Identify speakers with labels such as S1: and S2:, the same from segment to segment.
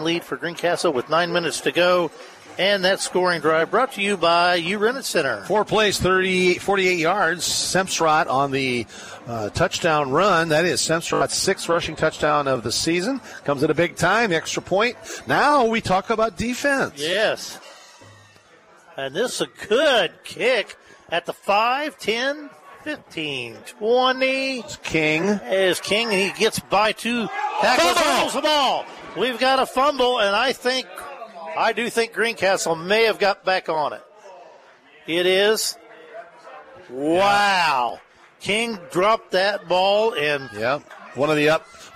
S1: lead for Greencastle with 9 minutes to go. And that scoring drive brought to you by U-Rennet Center.
S2: 4 plays, 48 yards. Semstrott on the touchdown run. That is Semstrott's 6th rushing touchdown of the season. Comes at a big time, extra point. Now we talk about defense.
S1: Yes. And this is a good kick at the 5, 10, 15, 20.
S2: It's King.
S1: Is King, and he gets by 2 tackles, fumbles the ball. We've got a fumble, and I do think Greencastle may have got back on it. It is. Wow. King dropped that ball, and
S2: one of his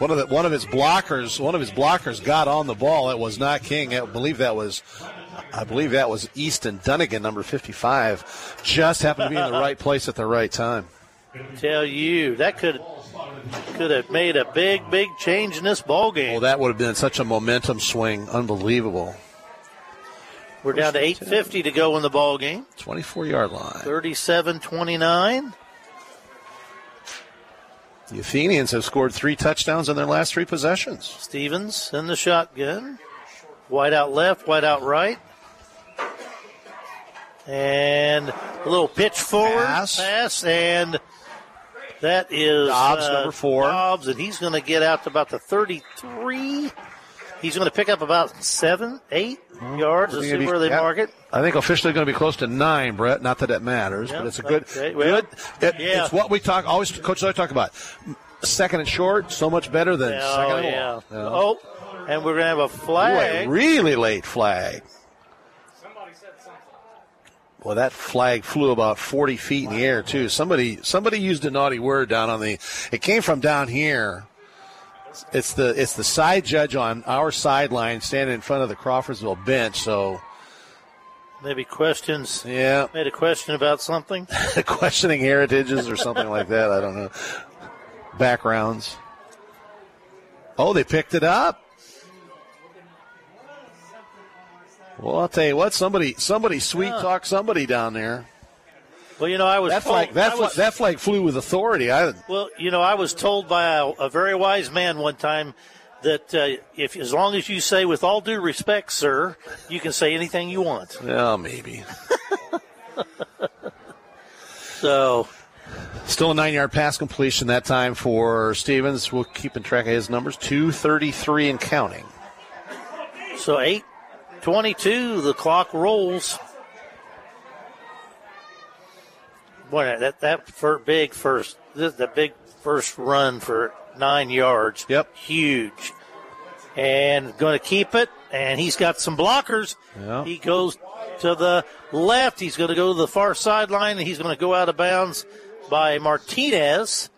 S2: blockers got on the ball. It was not King. I believe that was Easton Dunnigan, number 55. Just happened to be in the right place at the right time.
S1: Tell you, that could have made a big change in this ball game.
S2: Well, that would have been such a momentum swing. Unbelievable.
S1: We're down to 8:50 to go in the ball game.
S2: 24-yard line.
S1: 37-29.
S2: The Athenians have scored 3 touchdowns in their last 3 possessions.
S1: Stevens in the shotgun. Wide out left, wide out right. And a little pitch forward. Pass, and that is
S2: Dobbs, number 4.
S1: Dobbs, and he's going to get out to about the 33. He's going to pick up about 7, 8 yards. Let's see where they mark it.
S2: I think officially going to be close to 9, Brett. Not that it matters, but it's a good. It's what we always talk about. Second and short, so much better than second and long.
S1: Oh, and we're going to have a flag.
S2: Ooh, a really late flag.
S3: Somebody said something.
S2: Well, that flag flew about 40 feet in the air, too. Somebody used a naughty word down on the. It came from down here. It's the side judge on our sideline standing in front of the Crawfordsville bench, so
S1: maybe questions.
S2: Yeah.
S1: Made a question about something.
S2: Questioning heritages or something like that. I don't know. Backgrounds. Oh, they picked it up. Well, I'll tell you what. Somebody sweet talk somebody down there.
S1: Well, I was
S2: that flag flew with authority. I
S1: was told by a very wise man one time that as long as you say, with all due respect, sir, you can say anything you want.
S2: Yeah, maybe.
S1: So,
S2: still a 9-yard pass completion that time for Stevens. We'll keep in track of his numbers. 2:33 and counting.
S1: So 8:22, the clock rolls. Boy, that big first run for 9 yards.
S2: Yep.
S1: Huge. And going to keep it, and he's got some blockers.
S2: Yep.
S1: He goes to the left. He's going to go to the far sideline, and he's going to go out of bounds by Martinez.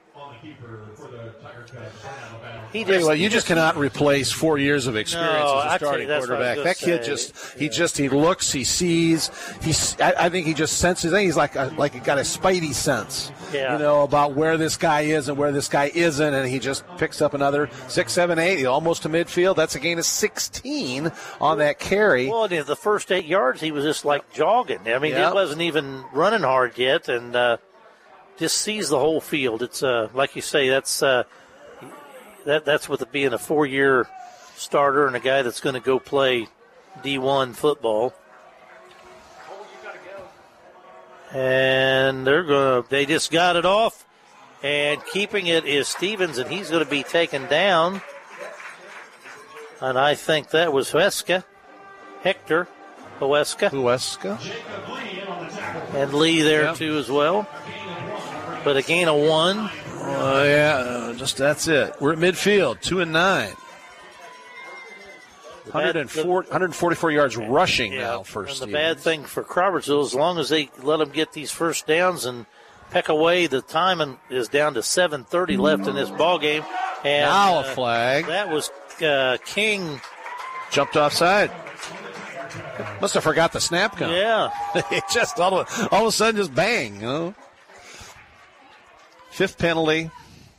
S2: You just cannot replace 4 years of experience as a starting quarterback. That kid he looks, he sees, I think he just senses. I think he's like he got a spidey sense, about where this guy is and where this guy isn't, and he just picks up another 6, 7, 8, almost to midfield. That's a gain of 16 on that carry.
S1: Well, the first 8 yards, he was just like jogging. I mean, It wasn't even running hard yet, and just sees the whole field. It's like you say, that's with it being a 4-year starter and a guy that's going to go play D1 football. And they just got it off, and keeping it is Stevens, and he's going to be taken down. And I think that was Hector Huesca. And Lee there too as well. But a gain of 1.
S2: That's it. We're at midfield, 2 and 9. 144 yards rushing now for Stevens.
S1: The bad thing for Crawfordsville, as long as they let them get these first downs and peck away, the time is down to 7:30 left in this ball game. And
S2: now a flag.
S1: That was King.
S2: Jumped offside. Must have forgot the snap count.
S1: Yeah.
S2: It just all of a sudden just bang. 5th penalty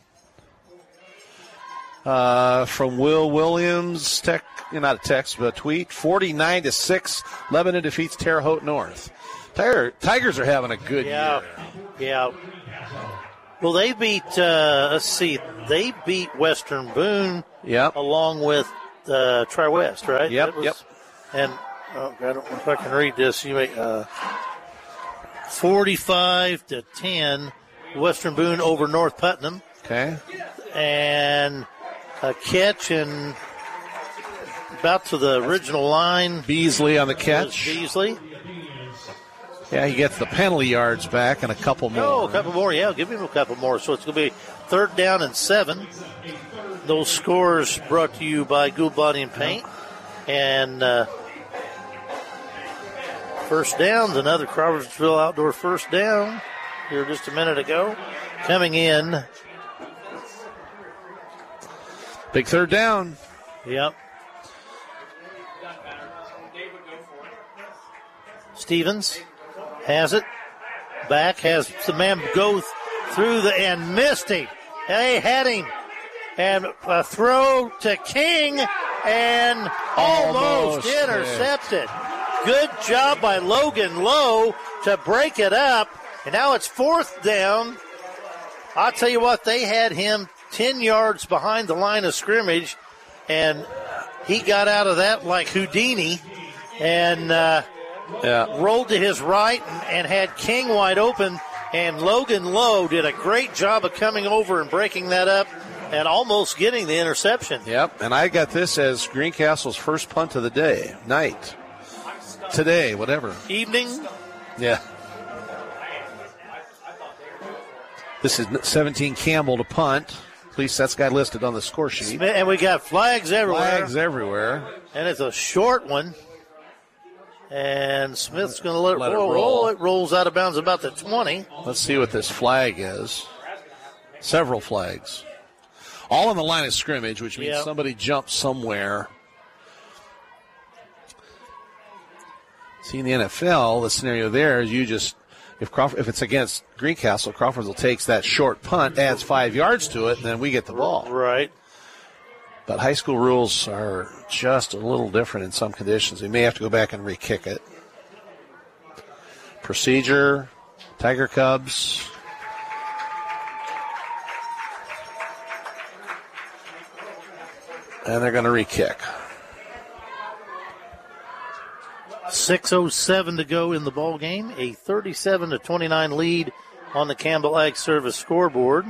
S2: from Will Williams. Not a text, but a tweet. 49-6. Lebanon defeats Terre Haute North. Tigers are having a good year.
S1: Yeah. Well, they beat. They beat Western Boone.
S2: Yep.
S1: Along with Tri-West, right?
S2: Yep.
S1: And I don't know if I can read this. You may 45-10, Western Boone over North Putnam.
S2: Okay.
S1: And a catch and about to the original line.
S2: Beasley on the catch.
S1: Beasley.
S2: Yeah, he gets the penalty yards back and a couple more.
S1: Oh, a couple more. Yeah, give him a couple more. So it's going to be 3rd down and 7. Those scores brought to you by Gould Body and Paint. And first down's another Crawfordsville Outdoor first down here just a minute ago. Coming in.
S2: Big 3rd down.
S1: Yep. Stevens has it. Back, has the man go through and missed him. They had him. And a throw to King and almost intercepted. Good job by Logan Lowe to break it up. And now it's 4th down. I'll tell you what, they had him 10 yards behind the line of scrimmage, and he got out of that like Houdini and rolled to his right and had King wide open, and Logan Lowe did a great job of coming over and breaking that up and almost getting the interception.
S2: Yep, and I got this as Greencastle's first punt of the night. Today, whatever.
S1: Evening?
S2: Yeah. This is 17 Campbell to punt. At least that's got listed on the score sheet.
S1: And we got flags everywhere. And it's a short one. And Smith's going to let it roll. It rolls out of bounds about the 20.
S2: Let's see what this flag is. Several flags. All on the line of scrimmage, which means somebody jumped somewhere. See, in the NFL, the scenario there is you just, if it's against Greencastle, Crawfordsville takes that short punt, adds 5 yards to it, and then we get the ball.
S1: Right.
S2: But high school rules are just a little different in some conditions. We may have to go back and re-kick it. Procedure, Tiger Cubs. And they're going to re-kick.
S1: 6:07 to go in the ball game. A 37-29 lead on the Campbell Ag Service scoreboard.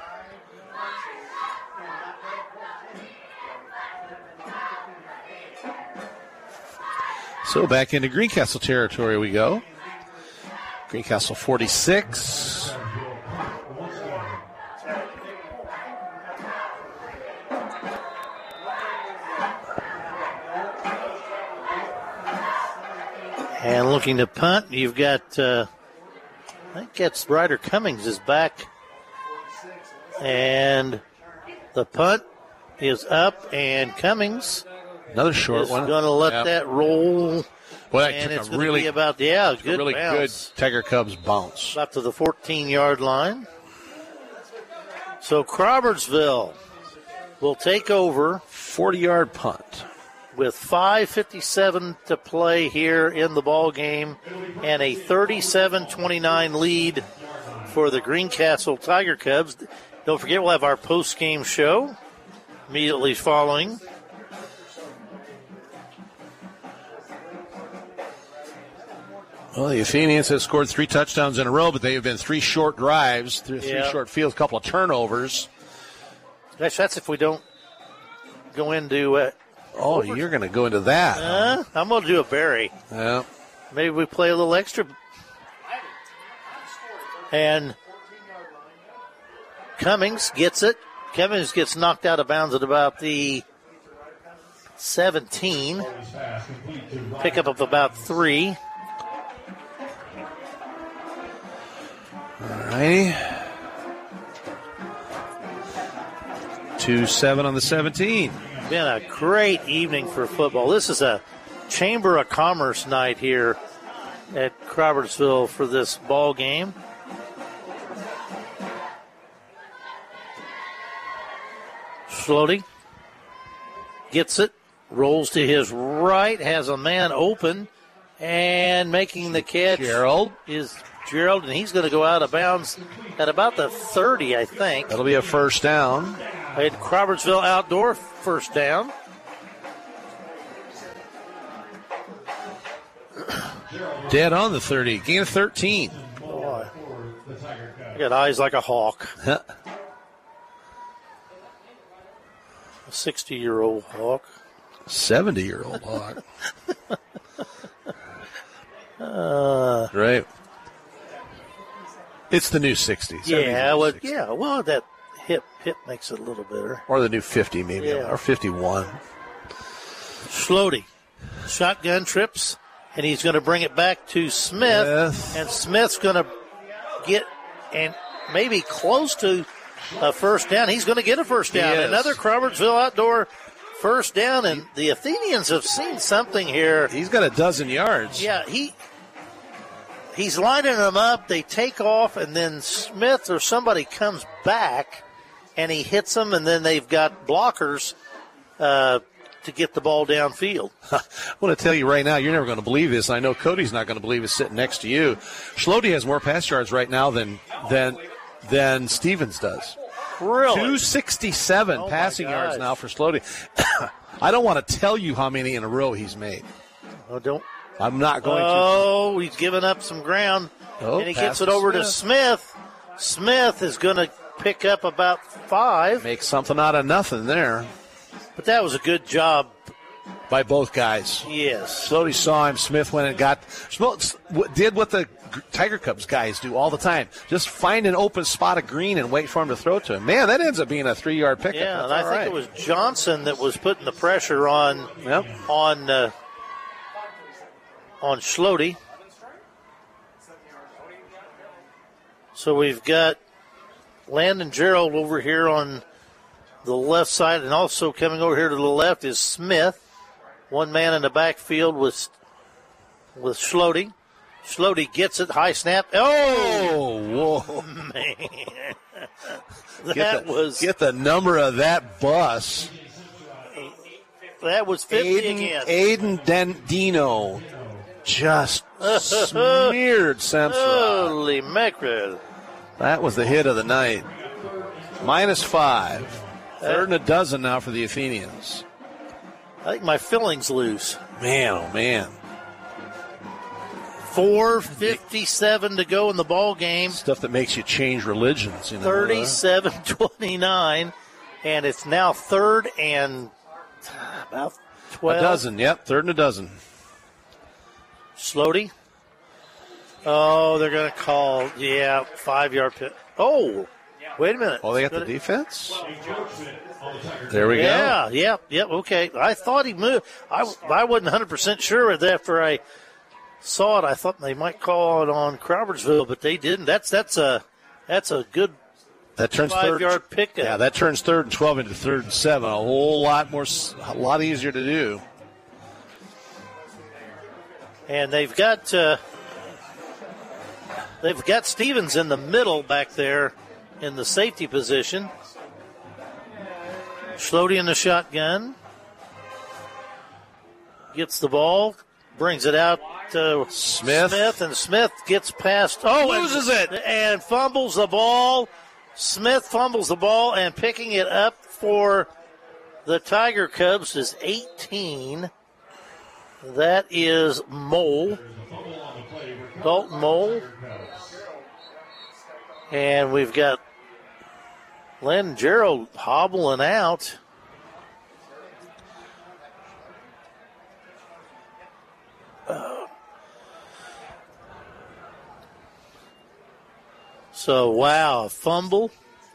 S2: So back into Greencastle territory we go. Greencastle 46.
S1: And looking to punt, you've got, I think it's Ryder Cummings is back. And the punt is up, and Cummings
S2: another short one.
S1: Is going to let that roll.
S2: Well, that
S1: and
S2: took
S1: it's
S2: a really
S1: be about good
S2: really
S1: bounce.
S2: Good Tiger Cubs bounce.
S1: Up to the 14-yard line. So Crawfordsville will take over.
S2: 40-yard punt.
S1: With 5:57 to play here in the ball game and a 37-29 lead for the Greencastle Tiger Cubs. Don't forget, we'll have our post-game show immediately following.
S2: Well, the Athenians have scored 3 touchdowns in a row, but they have been 3 short drives, 3 short fields, a couple of turnovers.
S1: Gosh, that's if we don't go into
S2: you're going to go into that.
S1: I'm going to do a Barry.
S2: Yeah.
S1: Maybe we play a little extra. And Cummings gets it. Cummings gets knocked out of bounds at about the 17. Pickup of about 3.
S2: All righty. 2-7 on the 17.
S1: Been a great evening for football. This is a Chamber of Commerce night here at Crawfordsville for this ball game. Slody gets it, rolls to his right, has a man open, and making the catch is Gerald, and he's going to go out of bounds at about the 30, I think.
S2: That'll be a first down.
S1: At Crawfordsville Outdoor, first down.
S2: Dead on the 30. Gain of 13.
S1: Boy. You got eyes like a hawk.
S2: Huh.
S1: A 60-year-old hawk.
S2: 70-year-old hawk. Right. It's the new 60.
S1: Yeah, well, that hip makes it a little better.
S2: Or the new 50, maybe, or 51.
S1: Schlody, shotgun trips, and he's going to bring it back to Smith, and Smith's going to get and maybe close to a first down. He's going to get a first down. Another Crawfordsville Outdoor first down, and the Athenians have seen something here.
S2: He's got a dozen yards.
S1: Yeah, he's lining them up. They take off, and then Smith or somebody comes back, and he hits them, and then they've got blockers to get the ball downfield.
S2: I want to tell you right now, you're never going to believe this. I know Cody's not going to believe it sitting next to you. Schlody has more pass yards right now than Stevens does.
S1: Really?
S2: 267 passing yards now for Schlody. I don't want to tell you how many in a row he's made.
S1: Oh, don't.
S2: I'm not going to.
S1: Oh, he's giving up some ground, and he gets it over to Smith. Smith is going to pick up about 5.
S2: Make something out of nothing there.
S1: But that was a good job
S2: by both guys.
S1: Yes.
S2: Schlody saw him. Smith went and did what the Tiger Cubs guys do all the time. Just find an open spot of green and wait for him to throw it to him. Man, that ends up being a 3-yard pickup.
S1: Yeah,
S2: That's
S1: and I think it was Johnson that was putting the pressure on Schlody. So we've got Landon Gerald over here on the left side, and also coming over here to the left is Smith. One man in the backfield with Schlody. Schlody gets it, high snap. Oh,
S2: whoa,
S1: man!
S2: Get the number of that bus.
S1: That was 50 again.
S2: Aiden Dendino just smeared Semsrott.
S1: Holy mackerel!
S2: That was the hit of the night. -5. 3rd and a dozen now for the Athenians.
S1: I think my filling's loose.
S2: Man, oh man.
S1: 4:57 to go in the ball game.
S2: Stuff that makes you change religions.
S1: 37-29, and it's now 3rd and about 12.
S2: A dozen, yep, 3rd and a dozen.
S1: Schlody. Oh, they're going to call, 5-yard pit. Oh, wait a minute.
S2: Oh, they got the defense? There we go.
S1: Yeah, okay. I thought he moved. I wasn't 100% sure after I saw it. I thought they might call it on Crawfordsville, but they didn't. That's a good
S2: that turns
S1: 5-yard pickup.
S2: Yeah, that turns 3rd and 12 into 3rd and 7. A lot easier to do.
S1: And they've got Stevens in the middle back there in the safety position. Schlody in the shotgun. Gets the ball, brings it out to Smith, and Smith gets past. Oh,
S2: loses it
S1: and fumbles the ball. Smith fumbles the ball, and picking it up for the Tiger Cubs is 18. That is Mole, Dalton Mole, and we've got Landon Gerald hobbling out. So, wow, a fumble.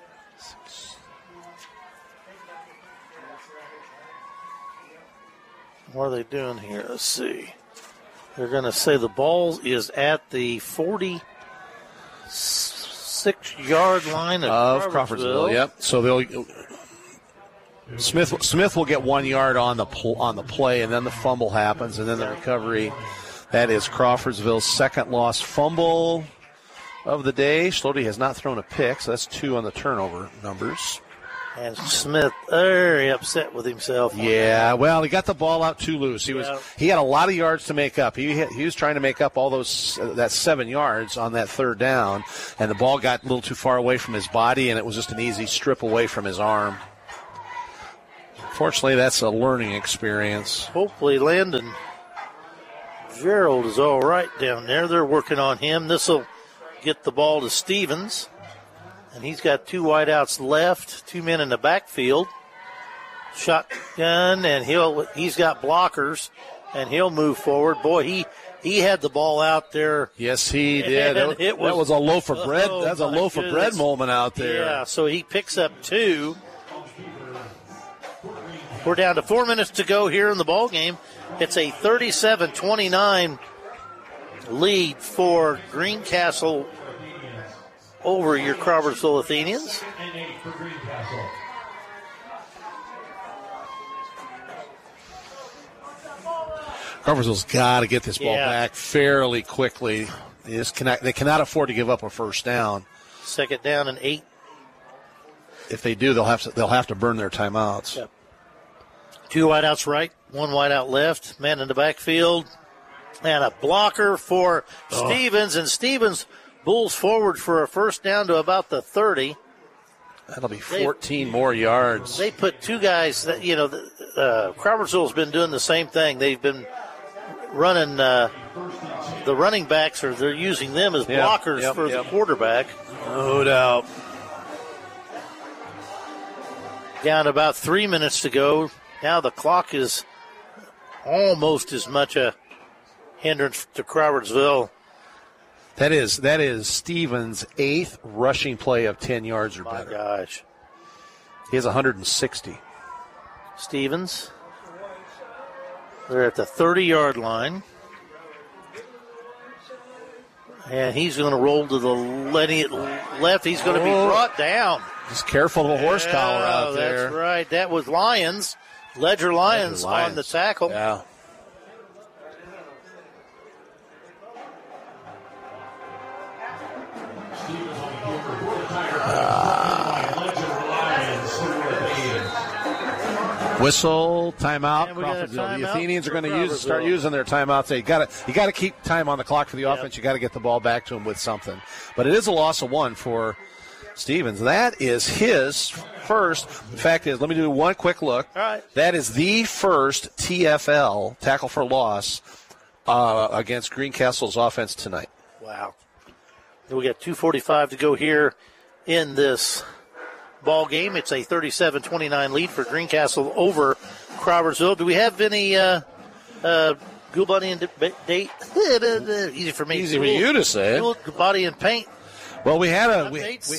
S1: What are they doing here? Let's see. They're going to say the ball is at the 46-yard line of Crawfordsville.
S2: Yep. So Smith will get 1 yard on the play, and then the fumble happens, and then the recovery. That is Crawfordsville's second lost fumble of the day. Schlody has not thrown a pick, so that's 2 on the turnover numbers.
S1: And Smith very upset with himself.
S2: Yeah, well, he got the ball out too loose. He had a lot of yards to make up. He was trying to make up all that 7 yards on that 3rd down, and the ball got a little too far away from his body, and it was just an easy strip away from his arm. Fortunately, that's a learning experience.
S1: Hopefully, Landon Gerald is all right down there. They're working on him. This will get the ball to Stevens. And he's got 2 wideouts left, 2 men in the backfield. Shotgun, and he's got blockers, and he'll move forward. Boy, he had the ball out there.
S2: Yes, he did. That was a loaf of bread. That's a loaf of bread moment out there.
S1: Yeah, so he picks up 2. We're down to 4 minutes to go here in the ball game. It's a 37-29 lead for Greencastle over your Crawfordsville Athenians.
S2: Crawfordsville's got to get this ball back fairly quickly. They cannot afford to give up a first down.
S1: 2nd down and 8.
S2: If they do, they'll have to burn their timeouts.
S1: Yep. 2 wideouts right, 1 wideout left, man in the backfield, and a blocker for Stevens, and Stevens bulls forward for a first down to about the 30.
S2: That'll be 14 more yards.
S1: They put 2 guys that, Crawfordsville's been doing the same thing. They've been running the running backs, or they're using them as blockers for the quarterback.
S2: No doubt.
S1: Down to about 3 minutes to go. Now the clock is almost as much a hindrance to Crawfordsville.
S2: That is Stevens' 8th rushing play of 10 yards or better.
S1: My gosh.
S2: He has 160.
S1: Stevens. They're at the 30-yard line. And he's going to roll to the left. He's going to be brought down.
S2: Just careful of a horse collar out there.
S1: That's right. That was Lyons. Ledger Lyons on the tackle.
S2: Yeah. Whistle, timeout. The Athenians are going to start using their timeouts. You got to keep time on the clock for the offense. You got to get the ball back to them with something. But it is a loss of 1 for Stevens. That is his first. The fact is, let me do one quick look.
S1: All right.
S2: That is the first TFL, tackle for loss, against Greencastle's offense tonight.
S1: Wow. We got 2:45 to go here in this ball game. It's a 37-29 lead for Greencastle over Crawfordsville. Do we have any Ghoul Body and date? Easy for me.
S2: Easy for you to say.
S1: Ghoul Body and Paint.
S2: Well, we had an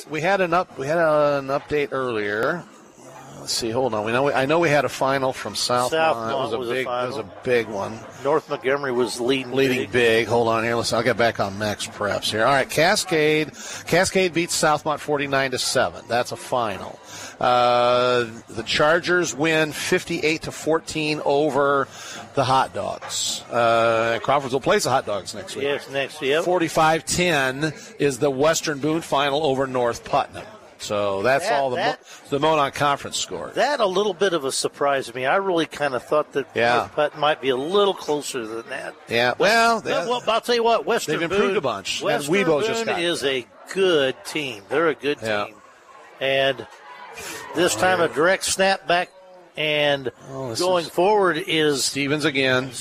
S2: update earlier. Let's see. Hold on. I know we had a final from Southmont. It was a big one.
S1: North Montgomery was leading
S2: big. Hold on here. I'll get back on Max Preps here. All right. Cascade beats Southmont 49-7. That's a final. The Chargers win 58-14 over the Hot Dogs. Crawfordsville plays the Hot Dogs next week.
S1: Yes, next year.
S2: 45-10 is the Western Boone final over North Putnam. So that's the Monon Conference score.
S1: That a little bit of a surprise to me. I really kind of thought that North Putnam might be a little closer than that.
S2: Yeah, well,
S1: I'll tell you what, Western
S2: they've improved a bunch.
S1: Western Boone is a good team. They're a good team. And this time a direct snap back and going forward is
S2: Stevens again.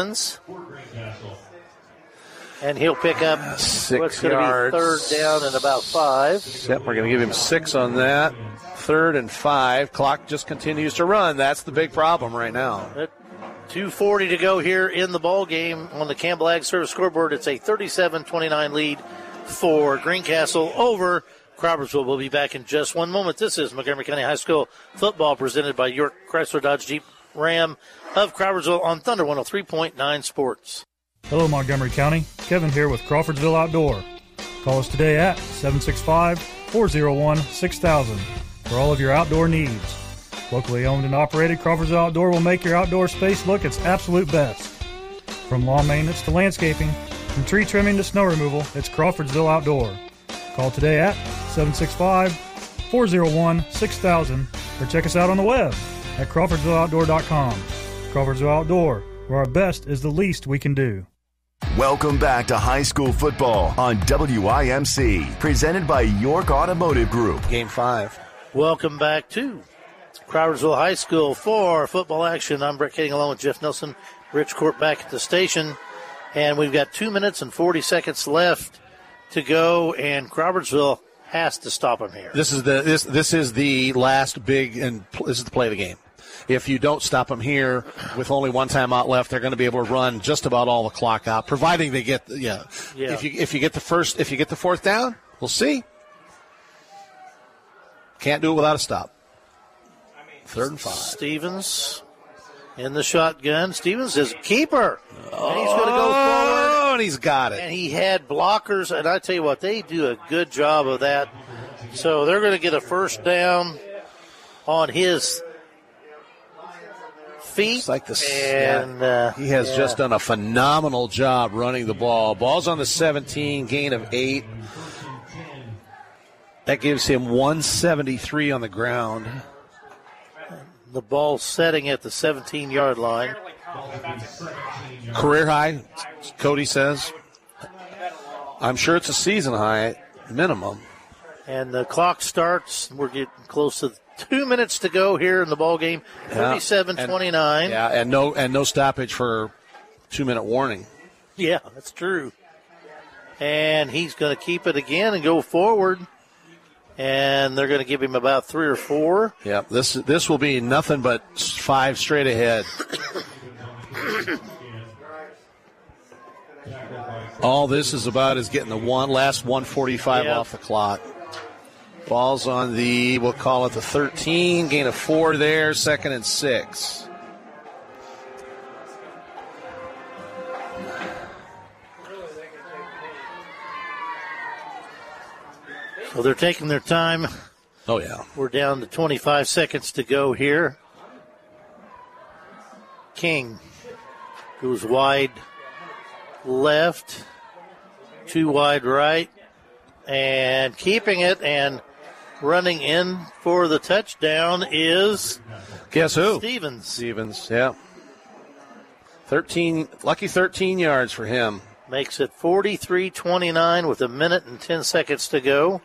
S1: And he'll pick up
S2: 6
S1: yards. 3rd down and about 5.
S2: Yep, we're going to give him 6 on that. 3rd and 5. Clock just continues to run. That's the big problem right now.
S1: 2:40 to go here in the ball game on the Campbell Ag Service scoreboard. It's a 37-29 lead for Greencastle over Crawfordsville. We'll be back in just one moment. This is Montgomery County High School football presented by York Chrysler Dodge Jeep Ram of Crawfordsville on Thunder 103.9 Sports.
S4: Hello, Montgomery County. Kevin here with Crawfordsville Outdoor. Call us today at 765-401-6000 for all of your outdoor needs. Locally owned and operated, Crawfordsville Outdoor will make your outdoor space look its absolute best. From lawn maintenance to landscaping, from tree trimming to snow removal, it's Crawfordsville Outdoor. Call today at 765-401-6000 or check us out on the web at crawfordsvilleoutdoor.com. Crawfordsville Outdoor, where our best is the least we can do.
S5: Welcome back to high school football on WIMC, presented by York Automotive Group.
S2: Game 5.
S1: Welcome back to Crawfordsville High School for football action. I'm Brett Kading along with Jeff Nelson. Rich Court back at the station. And we've got 2 minutes and 40 seconds left to go, and Crawfordsville has to stop them here.
S2: This is the last big, and this is the play of the game. If you don't stop them here with only one timeout left, they're going to be able to run just about all the clock out, providing they get If you get the fourth down, we'll see. Can't do it without a stop. 3rd and 5.
S1: Stevens in the shotgun. Stevens is a keeper. And he's going to go forward.
S2: And he's got it.
S1: And he had blockers, and I tell you what, they do a good job of that. So they're going to get a first down on his feet.
S2: Like this,
S1: and
S2: he has just done a phenomenal job running the ball. Ball's on the 17, gain of 8. That gives him 173 on the ground.
S1: The ball setting at the 17-yard line.
S2: Career high, Cody says. I'm sure it's a season high minimum.
S1: And the clock starts. We're getting close to 2 minutes to go here in the ball game. 37-29.
S2: Yeah, and no stoppage for 2-minute warning.
S1: Yeah, that's true. And he's going to keep it again and go forward. And they're going to give him about 3 or 4.
S2: Yeah, this will be nothing but 5 straight ahead. All this is about is getting the last 145 off the clock. Ball's on we'll call it the 13, gain of 4 there, 2nd and 6.
S1: So they're taking their time.
S2: Oh, yeah.
S1: We're down to 25 seconds to go here. King goes wide left, 2 wide right, and keeping it and running in for the touchdown is...
S2: Guess who?
S1: Stevens,
S2: yeah. 13 yards for him.
S1: Makes it 43-29 with 1 minute and 10 seconds to go.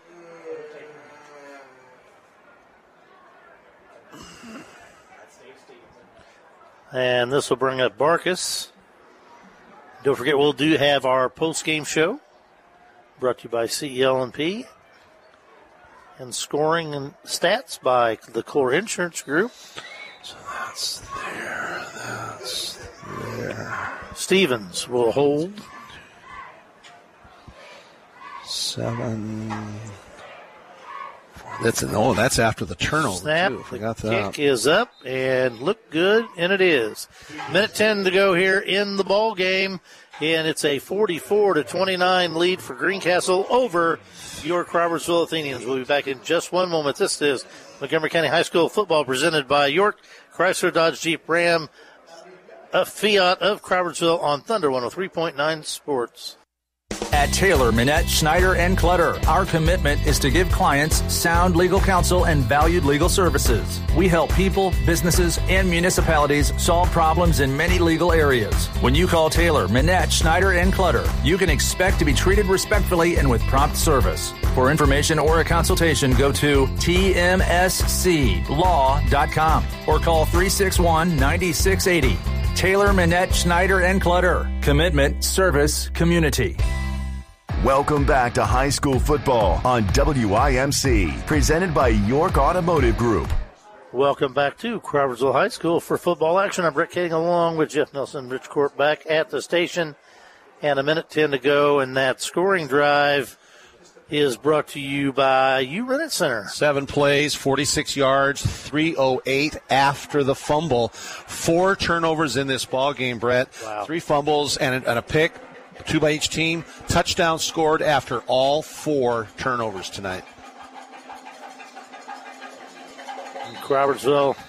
S1: And this will bring up Barkus. Don't forget, we'll have our post-game show brought to you by CEL&P and scoring and stats by the Core Insurance Group.
S2: So that's there.
S1: Stevens will hold.
S2: 7. That's after the turnover.
S1: Snap.
S2: Too. Forgot
S1: the
S2: that.
S1: Kick is up and look good, and it is. 1:10 to go here in the ball game, and it's a 44-29 lead for Greencastle over your Crawfordsville Athenians. We'll be back in just one moment. This is Montgomery County High School football presented by York Chrysler Dodge Jeep Ram, a Fiat of Crawfordsville on Thunder 103.9 Sports.
S6: At Taylor, Minette, Schneider, and Clutter, our commitment is to give clients sound legal counsel and valued legal services. We help people, businesses, and municipalities solve problems in many legal areas. When you call Taylor, Minette, Schneider, and Clutter, you can expect to be treated respectfully and with prompt service. For information or a consultation, go to tmsclaw.com or call 361-9680. Taylor, Minette, Schneider, and Clutter. Commitment, service, community.
S5: Welcome back to high school football on WIMC, presented by York Automotive Group.
S1: Welcome back to Crawfordsville High School for football action. I'm Brett Kading along with Jeff Nelson, Rich Court back at the station, and 1:10 to go, and that scoring drive is brought to you by U-Rennet Center.
S2: 7 plays, 46 yards, 308 after the fumble. 4 turnovers in this ball game, Brett.
S1: Wow.
S2: 3 fumbles and a pick, 2 by each team. Touchdown scored after all 4 turnovers tonight.
S1: Crawfordsville,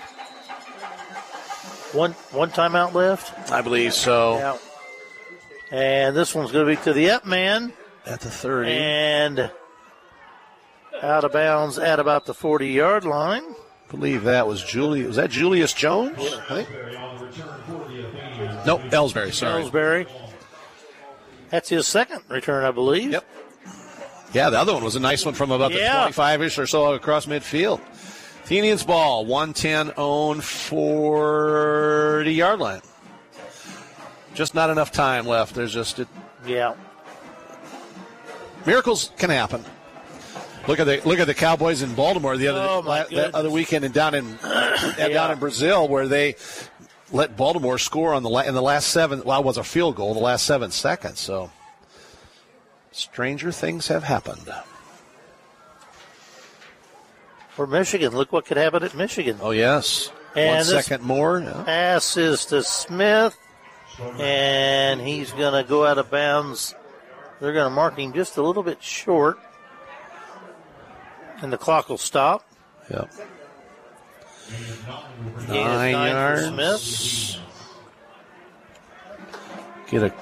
S1: one timeout left?
S2: I believe so.
S1: Yeah. And this one's going to be to the up man.
S2: At the 30.
S1: And out of bounds at about the 40-yard line.
S2: I believe that was Julius. Was that Julius Jones?
S1: Yeah.
S2: I think. Nope, Ellsbury, sorry.
S1: Ellsbury. That's his second return, I believe.
S2: Yep. Yeah, the other one was a nice one from about the 25-ish or so across midfield. Athenians ball, 110 own 40-yard line. Just not enough time left. There's just
S1: yeah.
S2: Miracles can happen. Look at the Cowboys in Baltimore the other weekend and down in Brazil, where they let Baltimore score in the last 7. Well, it was a field goal in the last 7 seconds. So stranger things have happened.
S1: For Michigan, look what could happen at Michigan.
S2: Oh yes,
S1: and
S2: 1 second more. Yeah.
S1: Pass is to Smith, and he's going to go out of bounds. They're going to mark him just a little bit short, and the clock will stop.
S2: Yep.
S1: 9
S2: yards.
S1: For Smith.
S2: Get a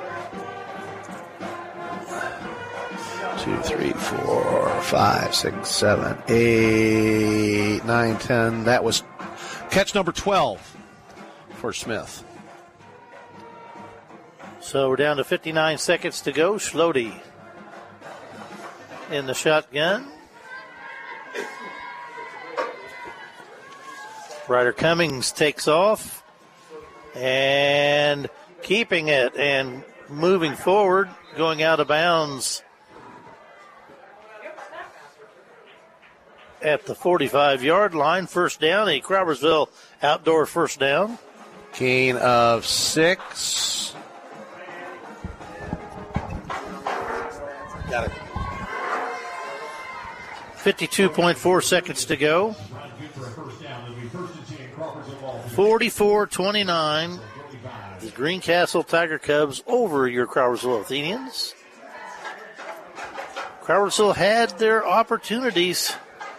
S2: 2, 3, 4, 5, 6, 7, 8, 9, 10. That was catch number 12 for Smith.
S1: So we're down to 59 seconds to go. Schlody in the shotgun. Ryder Cummings takes off and keeping it and moving forward, going out of bounds at the 45-yard line. First down, a Crawfordsville outdoor first down.
S2: Gain of 6. Got it.
S1: 52.4 seconds to go. 44-29. The Greencastle Tiger Cubs over your Crawfordsville Athenians. Crawfordsville had their opportunities.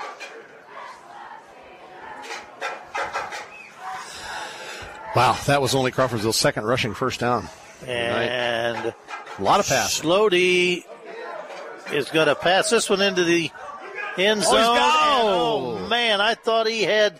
S2: Wow, that was only Crawfordsville's second rushing first down.
S1: And
S2: a lot of passes.
S1: Schlody is going to pass this one into the end zone. Oh, man, I thought he had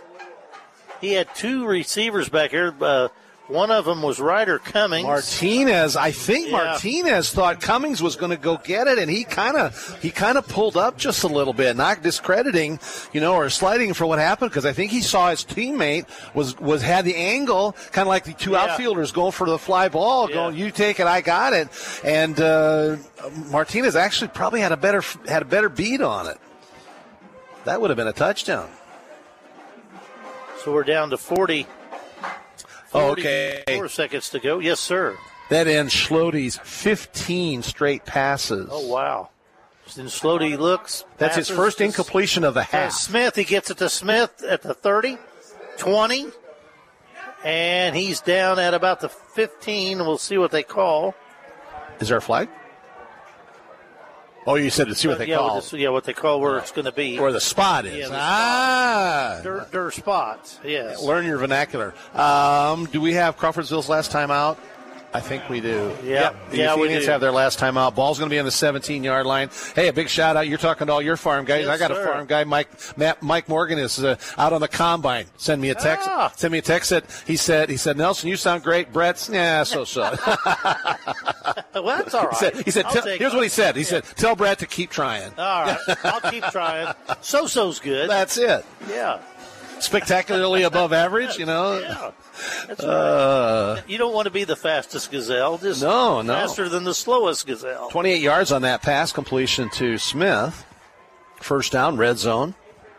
S1: 2 receivers back here. One of them was Ryder Cummings.
S2: Martinez thought Cummings was going to go get it, and he kind of pulled up just a little bit, not discrediting, or sliding for what happened, because I think he saw his teammate had the angle, kind of like the 2 outfielders going for the fly ball, going, you take it, I got it, and Martinez actually probably had a better beat on it. That would have been a touchdown.
S1: So we're down to 44
S2: Okay.
S1: seconds to go. Yes, sir.
S2: That ends Schlody's 15 straight passes.
S1: Oh, wow. Then Schlody looks.
S2: That's his first incompletion of the half.
S1: Smith, he gets it to Smith at the 30, 20, and he's down at about the 15. We'll see what they call.
S2: Is there a flag? Oh, you said to see what they call.
S1: What they call where it's going to be.
S2: Where the spot is.
S1: Their spots, yes.
S2: Learn your vernacular. Do we have Crawfordsville's last time out? I think we do.
S1: Yep.
S2: The Athenians have their last time out. Ball's going to be on the 17-yard line. Hey, a big shout out. You're talking to all your farm guys.
S1: Yes,
S2: I got a farm guy. Mike Morgan is out on the combine. Send me a text. Send me a text that he said, Nelson, you sound great. Brett's, so.
S1: Well, that's all right.
S2: He said here's what he said. He said, tell Brett to keep trying.
S1: All right. I'll keep trying. So-so's good.
S2: That's it.
S1: Yeah.
S2: Spectacularly above average,
S1: Yeah. That's right. You don't want to be the fastest gazelle. Just faster than the slowest gazelle.
S2: 28 yards on that pass completion to Smith. First down, red zone.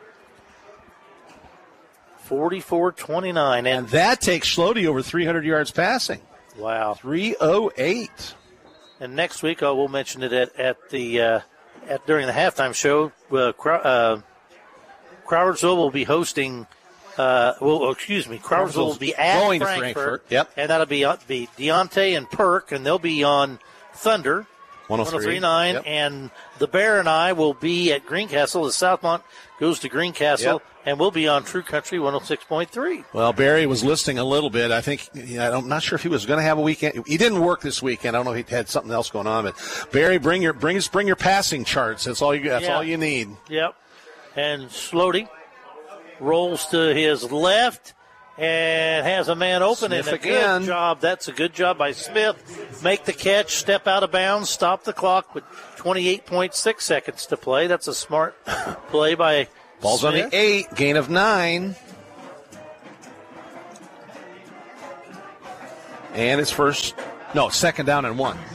S1: 44-29.
S2: And that takes Schlody over 300 yards passing.
S1: Wow.
S2: 308.
S1: And next week, we'll mention it during the halftime show. Crawfordsville will be hosting. Crawfordsville will be at Frankfurt.
S2: Yep.
S1: And that'll be Deontay and Perk, and they'll be on Thunder 103.9. Yep. And the Bear and I will be at Greencastle as Southmont goes to Greencastle, and we'll be on True Country 106.3.
S2: Well, Barry was listening a little bit. I think I'm not sure if he was going to have a weekend. He didn't work this weekend. I don't know if he had something else going on. But Barry, bring your passing charts. That's all you need.
S1: Yep. And Schlody rolls to his left and has a man open.
S2: Smith
S1: and
S2: again.
S1: Good job. That's a good job by Smith. Make the catch, step out of bounds, stop the clock with 28.6 seconds to play. That's a smart play by
S2: Ball's
S1: Smith.
S2: on the 8, gain of 9. And it's second down and 1.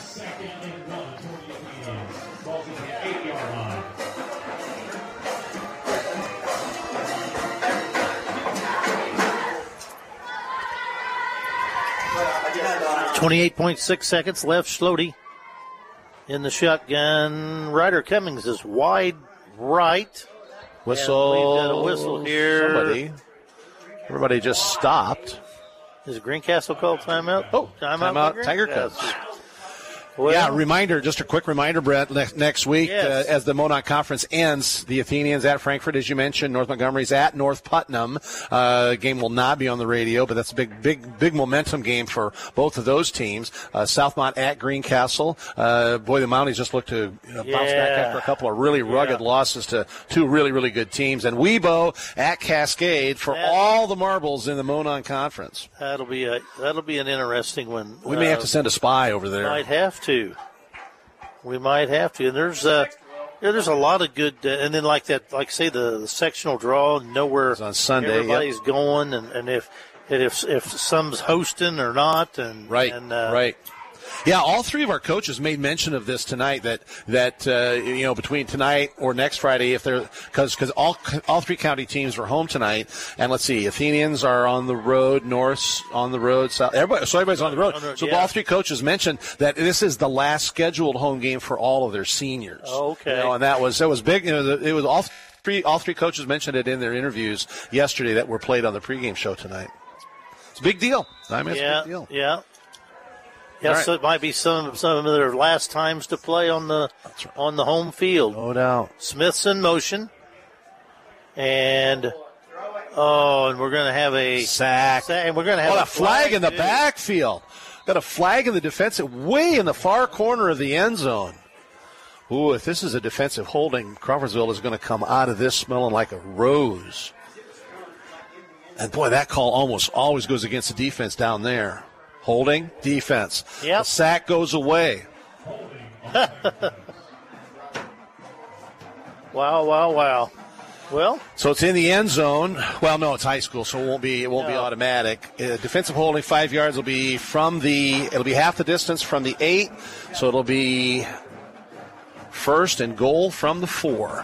S1: .6 seconds left. Schlote in the shotgun. Ryder Cummings is wide right.
S2: Whistle.
S1: And we've got a whistle here.
S2: Everybody just stopped.
S1: Is Greencastle called timeout?
S2: Oh, timeout. Tiger Cubs. Well, just a quick reminder, Brett, next week, as the Monon Conference ends, the Athenians at Frankfort, as you mentioned, North Montgomery's at North Putnam. Game will not be on the radio, but that's a big momentum game for both of those teams. Southmont at Greencastle. The Mounties just look to bounce back after a couple of really rugged losses to two really, really good teams. And Webo at Cascade for all the marbles in the Monon Conference.
S1: That'll be an interesting one.
S2: We may have to send a spy over there.
S1: Might have to. We might have to. And there's a lot of good, and then like say the sectional draw, know where
S2: on Sunday
S1: everybody's going, and if some's hosting or not, and
S2: right. Yeah, all three of our coaches made mention of this tonight. That between tonight or next Friday, if they're because all three county teams are home tonight, and let's see, Athenians are on the road, North's on the road, South. Everybody's on the road. So all three coaches mentioned that this is the last scheduled home game for all of their seniors.
S1: Okay,
S2: and that was big. It was all three coaches mentioned it in their interviews yesterday that were played on the pregame show tonight. It's a big deal. It's a big deal.
S1: Yeah. Yes, right. So it might be some of their last times to play on the home field.
S2: No doubt.
S1: Smith's in motion, and we're going to have a
S2: sack.
S1: And we're going to have
S2: a flag in the backfield. Got a flag in the defensive, way in the far corner of the end zone. Ooh, if this is a defensive holding, Crawfordsville is going to come out of this smelling like a rose. And boy, that call almost always goes against the defense down there. Holding, defense.
S1: Yep.
S2: The sack goes away.
S1: Wow. Well,
S2: so it's in the end zone. Well, no, it's high school, so it won't be automatic. Defensive holding 5 yards will be it'll be half the distance from the 8, so it'll be first and goal from the 4.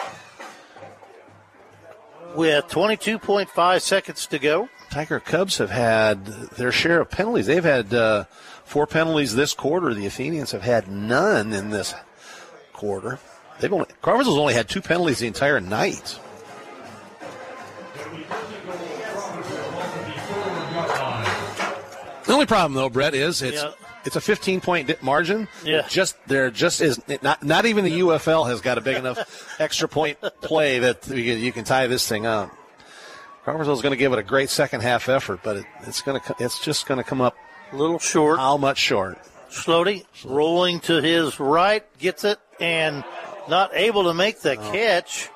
S1: With 22.5 seconds to go.
S2: Tiger Cubs have had their share of penalties. They've had 4 penalties this quarter. The Athenians have had none in this quarter. Crawfordsville's only had 2 penalties the entire night. The only problem, though, Brett, is it's a 15-point margin.
S1: Yeah.
S2: There just is not even the UFL has got a big enough extra point play that you can tie this thing up. Crawfordsville's going to give it a great second half effort, but it's just going to come up
S1: a little short.
S2: How much short?
S1: Schlote rolling to his right, gets it, and not able to make the catch.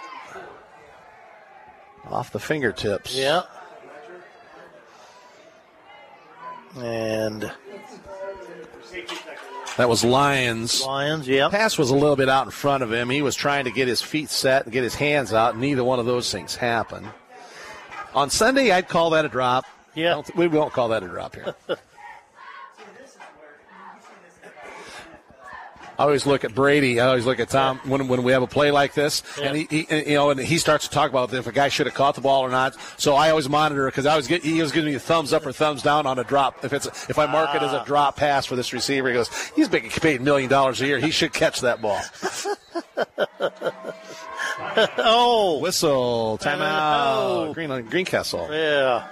S2: Off the fingertips.
S1: Yeah. And
S2: that was Lyons.
S1: Yeah.
S2: Pass was a little bit out in front of him. He was trying to get his feet set and get his hands out. Neither one of those things happened. On Sunday, I'd call that a drop.
S1: Yeah.
S2: We won't call that a drop here. I always look at Brady. I always look at Tom when we have a play like this, and he starts to talk about if a guy should have caught the ball or not. So I always monitor because he was giving me a thumbs up or thumbs down on a drop. If I mark it as a drop pass for this receiver, he goes, he's being paid $1 million a year. He should catch that ball. Whistle, timeout. Greencastle.
S1: Yeah.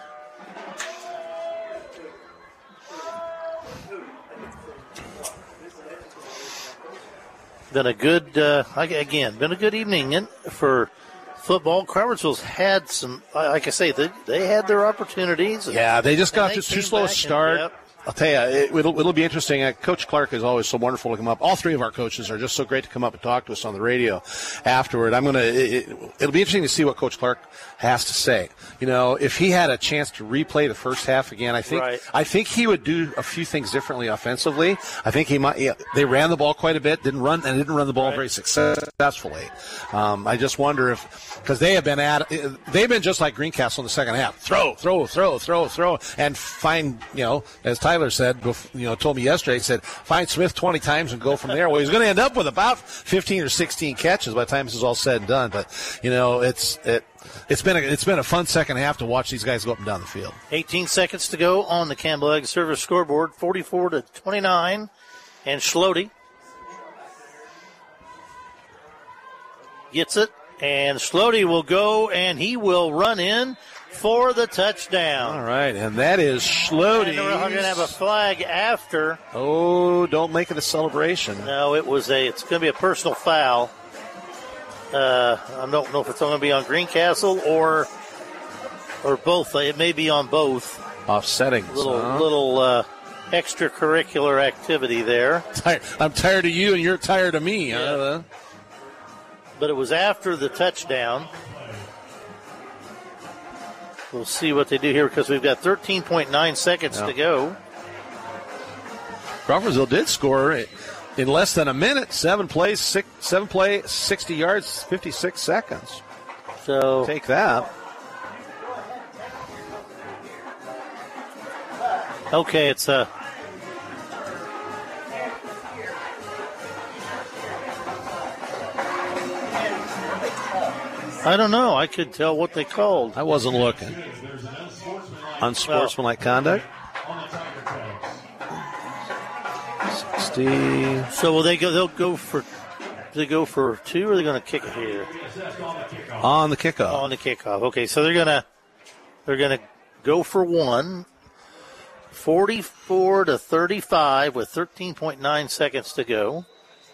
S1: Been a good evening for football. Crawfordsville's had some, like I say, they had their opportunities.
S2: Yeah, they just got too slow a start. I'll tell you, it'll be interesting. Coach Clark is always so wonderful to come up. All three of our coaches are just so great to come up and talk to us on the radio afterward. It'll be interesting to see what Coach Clark has to say. If he had a chance to replay the first half again, I think he would do a few things differently offensively. I think he might. Yeah, they ran the ball quite a bit, didn't run the ball very successfully. I just wonder because they've been just like Greencastle in the second half. Throw, and find, as Tyler said, told me yesterday, he said, find Smith 20 times and go from there. Well, he's going to end up with about 15 or 16 catches by the time this is all said and done. But, it's been a fun second half to watch these guys go up and down the field.
S1: 18 seconds to go on the Campbell Ag Service scoreboard, 44-29, and Schlode gets it, and Schlode will go, and he will run in for the touchdown.
S2: All right, and that is Schlode.
S1: And we're going to have a flag after.
S2: Oh, don't make it a celebration.
S1: No, it's going to be a personal foul. I don't know if it's going to be on Greencastle or both. It may be on both.
S2: Offsetting.
S1: Little extracurricular activity there.
S2: I'm tired of you and you're tired of me.
S1: Yeah. But it was after the touchdown. We'll see what they do here because we've got 13.9 seconds to go.
S2: Crawfordsville did score in less than a minute. 7 plays, 60 yards, 56 seconds.
S1: So
S2: take that.
S1: Okay, it's I don't know. I could tell what they called.
S2: I wasn't looking. Unsportsmanlike conduct. 60.
S1: So will they go? They'll go for. Do they go for 2, or are they going to kick it here?
S2: On the kickoff.
S1: On the kickoff. Okay, so they're gonna go for 1. 44-35 with 13.9 seconds to go.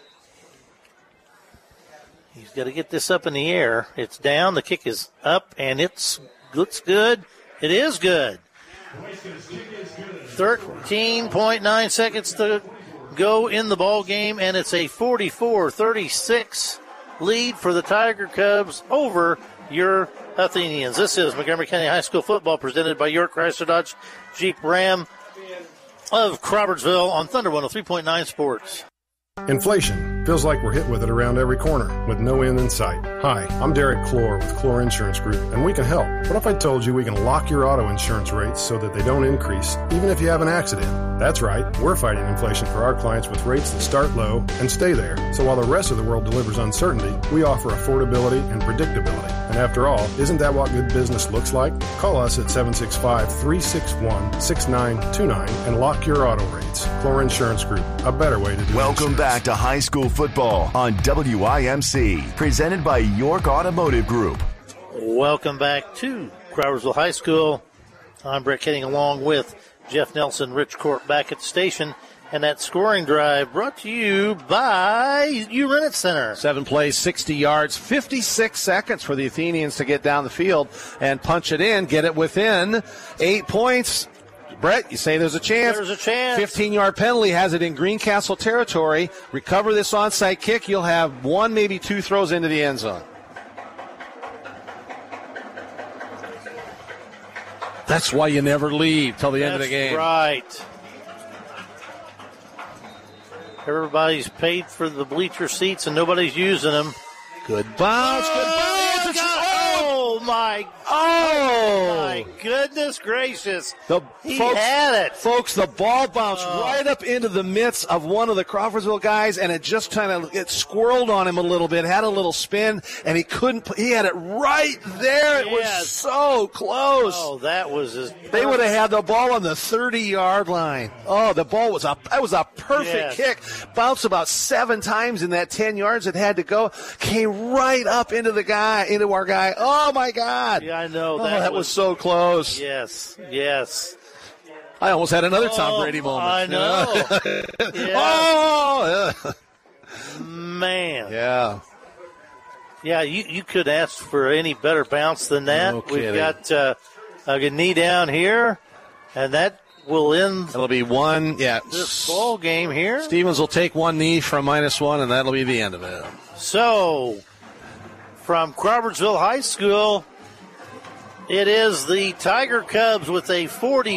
S1: He's got to get this up in the air. It's down. The kick is up, and looks good. It is good. 13.9 seconds to go in the ball game, and it's a 44-36 lead for the Tiger Cubs over your Athenians. This is Montgomery County High School football presented by York Chrysler Dodge Jeep Ram of Crawfordsville on Thunder 103.9 Sports.
S7: Inflation feels like we're hit with it around every corner with no end in sight. Hi, I'm Derek Clore with Clore Insurance Group, and we can help. What if I told you we can lock your auto insurance rates so that they don't increase, even if you have an accident? That's right, we're fighting inflation for our clients with rates that start low and stay there. So while the rest of the world delivers uncertainty, we offer affordability and predictability. And after all, isn't that what good business looks like? Call us at 765-361-6929 and lock your auto rates. Clore Insurance Group, a better way to do
S5: Welcome back to High School Football on WIMC, presented by York Automotive Group.
S1: Welcome back to Crawfordsville High School. I'm Brett Kenning along with Jeff Nelson, Rich Court back at the station. And that scoring drive brought to you by U-Rennet Center.
S2: 7 plays, 60 yards, 56 seconds for the Athenians to get down the field and punch it in, get it within 8 points. Brett, you say there's a chance.
S1: There's a chance.
S2: 15-yard penalty has it in Greencastle territory. Recover this onside kick. You'll have 1, maybe 2 throws into the end zone. That's why you never leave till the end of the game.
S1: Right. Everybody's paid for the bleacher seats and nobody's using them.
S2: Good bounce. Good bounce.
S1: Oh, my. Oh, my goodness gracious. He had it.
S2: Folks, the ball bounced right up into the midst of one of the Crawfordsville guys, and it just it squirreled on him a little bit, had a little spin, and he had it right there. It was so close.
S1: Oh, that was
S2: they would have had the ball on the 30-yard line. Oh, that was a perfect kick. Bounced about 7 times in that 10 yards it had to go. Came right up into our guy. Oh, my God.
S1: Yeah, I know.
S2: That was so close.
S1: Yes.
S2: I almost had another Tom Brady moment.
S1: I know.
S2: Oh!
S1: Man.
S2: Yeah.
S1: Yeah, you could ask for any better bounce than that.
S2: No
S1: We've got a knee down here, and that will end.
S2: It'll be one,
S1: this ball game here.
S2: Stevens will take one knee from -1, and that'll be the end of it.
S1: So, from Crawfordsville High School, it is the Tiger Cubs with a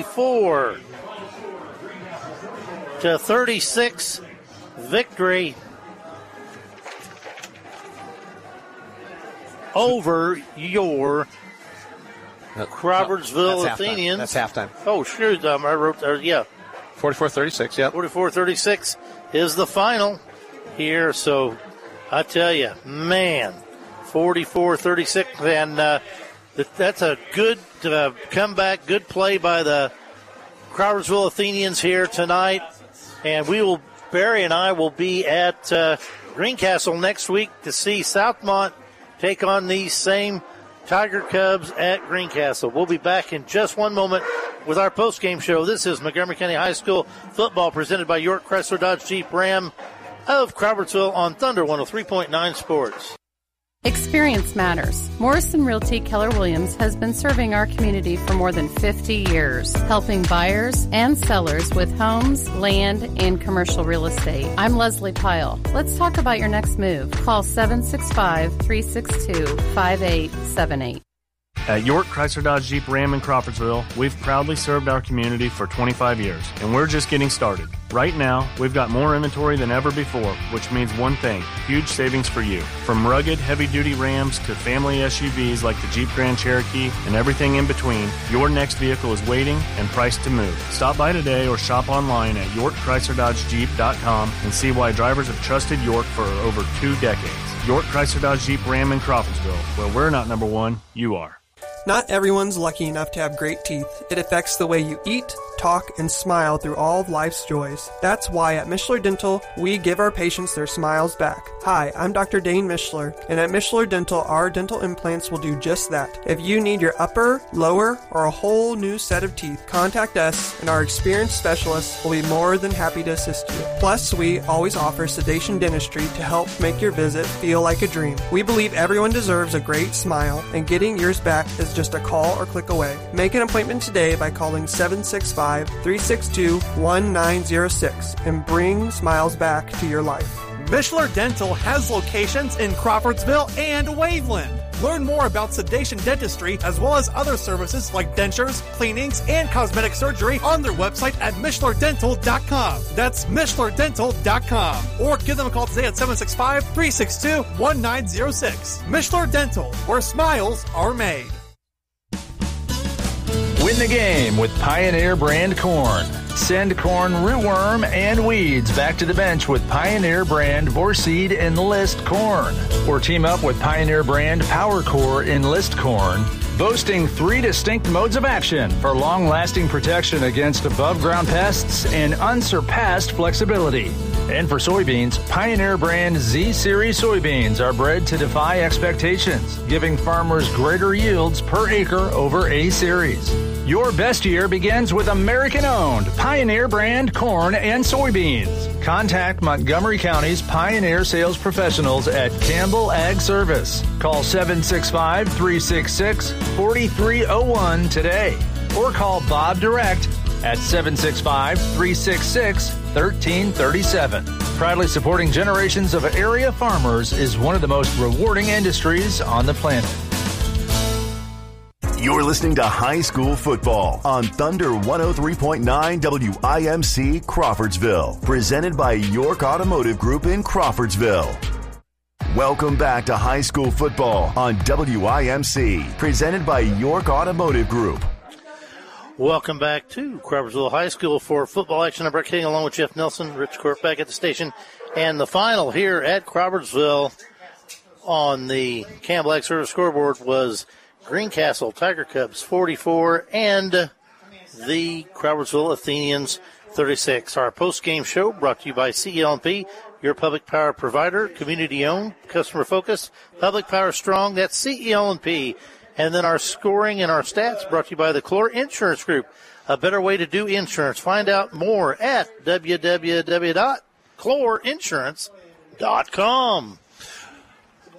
S1: 44-36 victory over your Crawfordsville Athenians.
S2: That's halftime.
S1: Oh, sure. I wrote there,
S2: 44-36, yeah.
S1: 44-36 is the final here. So, I tell you, man, 44-36. And that's a good comeback, good play by the Crawfordsville Athenians here tonight. And Barry and I will be at Greencastle next week to see Southmont take on these same Tiger Cubs at Greencastle. We'll be back in just one moment with our post-game show. This is Montgomery County High School football presented by York Chrysler Dodge Jeep Ram of Crawfordsville on Thunder 103.9 Sports.
S8: Experience matters. Morrison Realty Keller Williams has been serving our community for more than 50 years, helping buyers and sellers with homes, land, and commercial real estate. I'm Leslie Pyle. Let's talk about your next move. Call 765-362-5878.
S3: At York Chrysler Dodge Jeep Ram in Crawfordsville, we've proudly served our community for 25 years, and we're just getting started. Right now, we've got more inventory than ever before, which means one thing, huge savings for you. From rugged, heavy-duty Rams to family SUVs like the Jeep Grand Cherokee and everything in between, your next vehicle is waiting and priced to move. Stop by today or shop online at YorkChryslerDodgeJeep.com and see why drivers have trusted York for over 2 decades. York Chrysler Dodge Jeep Ram in Crawfordsville, where we're not number one, you are.
S9: Not everyone's lucky enough to have great teeth. It affects the way you eat, talk, and smile through all of life's joys. That's why at Mishler Dental, we give our patients their smiles back. Hi, I'm Dr. Dane Mishler, and at Mishler Dental, our dental implants will do just that. If you need your upper, lower, or a whole new set of teeth, contact us, and our experienced specialists will be more than happy to assist you. Plus, we always offer sedation dentistry to help make your visit feel like a dream. We believe everyone deserves a great smile, and getting yours back is just a call or click away. Make an appointment today by calling 765-362-1906 and bring smiles back to your life.
S10: Mishler Dental has locations in Crawfordsville and Waveland. Learn more about sedation dentistry as well as other services like dentures, cleanings, and cosmetic surgery on their website at MishlerDental.com. That's MishlerDental.com. Or give them a call today at 765-362-1906. Mishler Dental, where smiles are made.
S6: Win the game with Pioneer brand corn. Send corn, rootworm, and weeds back to the bench with Pioneer brand Vorseed Enlist corn. Or team up with Pioneer brand PowerCore Enlist corn, boasting 3 distinct modes of action for long-lasting protection against above-ground pests and unsurpassed flexibility. And for soybeans, Pioneer brand Z-Series soybeans are bred to defy expectations, giving farmers greater yields per acre over A-Series. Your best year begins with American-owned Pioneer brand corn and soybeans. Contact Montgomery County's Pioneer sales professionals at Campbell Ag Service. Call 765-366-4301 today. Or call Bob direct at 765-366-1337. Proudly supporting generations of area farmers is one of the most rewarding industries on the planet.
S5: You're listening to High School Football on Thunder 103.9 WIMC Crawfordsville. Presented by York Automotive Group in Crawfordsville. Welcome back to High School Football on WIMC. Presented by York Automotive Group.
S1: Welcome back to Crawfordsville High School for football action. I'm Brett King along with Jeff Nelson, Rich Court back at the station. And the final here at Crawfordsville on the Campbell Ag Service scoreboard was Greencastle Tiger Cubs 44 and the Crawfordsville Athenians 36. Our post-game show brought to you by CEL&P, your public power provider, community-owned, customer-focused, public power strong. That's CEL&P. And then our scoring and our stats brought to you by the Clore Insurance Group, a better way to do insurance. Find out more at www.cloreinsurance.com.